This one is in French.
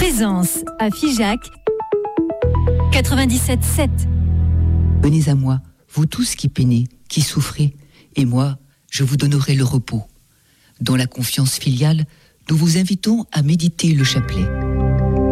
Présence à Figeac 97.7. Venez à moi, vous tous qui peinez, qui souffrez, et moi, je vous donnerai le repos. Dans la confiance filiale, nous vous invitons à méditer le chapelet.